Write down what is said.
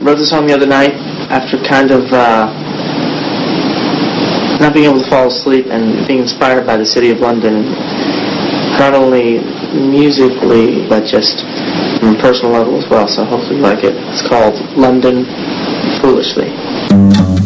wrote this song the other night after kind of not being able to fall asleep and being inspired by the city of London, not only musically, but just on a personal level as well. So hopefully you like it. It's called London Foolishly.